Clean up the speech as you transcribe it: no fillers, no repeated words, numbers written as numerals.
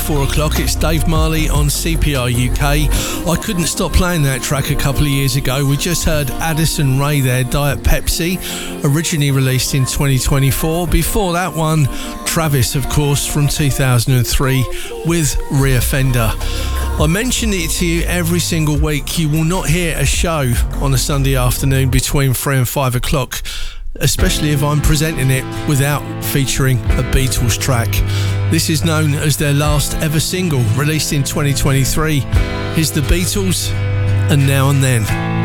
4 o'clock. It's Dave Marley on CPR UK. I couldn't stop playing that track a couple of years ago. We just heard Addison Rae there, Diet Pepsi, originally released in 2024. Before that one, Travis, of course, from 2003 with Reoffender. I mention it to you every single week. You will not hear a show on a Sunday afternoon between 3 and 5 o'clock, especially if I'm presenting it, without featuring a Beatles track. This is known as their last ever single, released in 2023. Here's the Beatles and Now and Then.